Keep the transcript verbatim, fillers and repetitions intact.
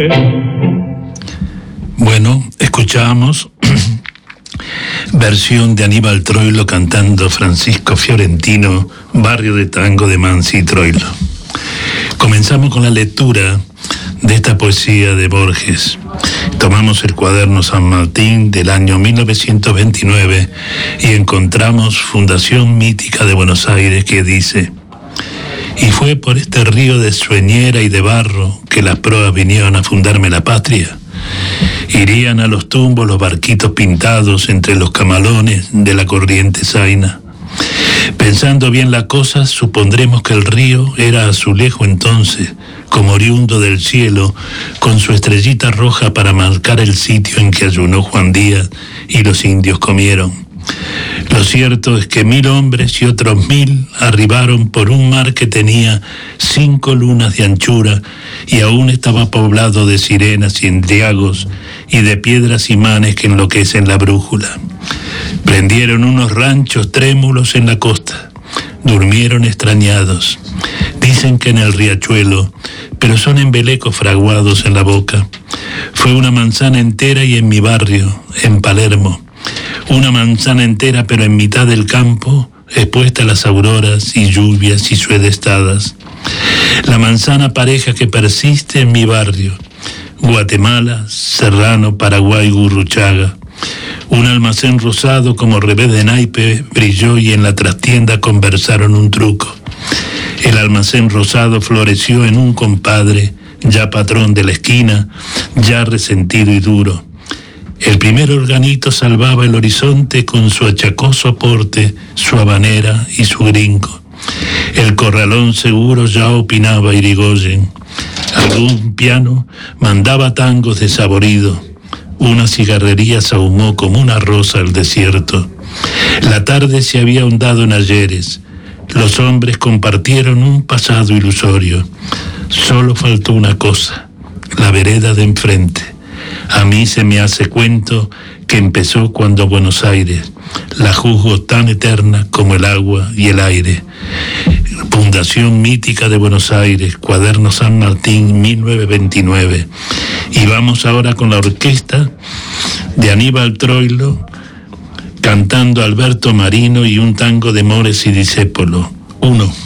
Bueno, escuchamos versión de Aníbal Troilo cantando Francisco Fiorentino, Barrio de Tango de Mansi y Troilo. Comenzamos con la lectura de esta poesía de Borges. Tomamos el cuaderno San Martín del año mil novecientos veintinueve y encontramos Fundación Mítica de Buenos Aires, que dice: y fue por este río de sueñera y de barro que las proas vinieron a fundarme la patria. Irían a los tumbos los barquitos pintados entre los camalones de la corriente zaina. Pensando bien la cosa, supondremos que el río era azulejo entonces, como oriundo del cielo, con su estrellita roja para marcar el sitio en que ayunó Juan Díaz y los indios comieron. Lo cierto es que mil hombres y otros mil arribaron por un mar que tenía cinco lunas de anchura y aún estaba poblado de sirenas y endriagos y de piedras imanes que enloquecen la brújula. Prendieron unos ranchos trémulos en la costa, durmieron extrañados. Dicen que en el riachuelo, pero son embelecos fraguados en la boca. Fue una manzana entera y en mi barrio, en Palermo. Una manzana entera, pero en mitad del campo, expuesta a las auroras y lluvias y suedestadas. La manzana pareja que persiste en mi barrio, Guatemala, Serrano, Paraguay, Gurruchaga. Un almacén rosado como revés de naipe brilló y en la trastienda conversaron un truco. El almacén rosado floreció en un compadre, ya patrón de la esquina, ya resentido y duro. El primer organito salvaba el horizonte con su achacoso porte, su habanera y su gringo. El corralón seguro ya opinaba Irigoyen. Algún piano mandaba tangos desaboridos. Una cigarrería sahumó como una rosa al desierto. La tarde se había ahondado en ayeres. Los hombres compartieron un pasado ilusorio. Solo faltó una cosa: la vereda de enfrente. A mí se me hace cuento que empezó cuando Buenos Aires la juzgo tan eterna como el agua y el aire. Fundación Mítica de Buenos Aires, Cuaderno San Martín, mil novecientos veintinueve. Y vamos ahora con la orquesta de Aníbal Troilo cantando Alberto Marino y un tango de Mores y Discépolo. Uno.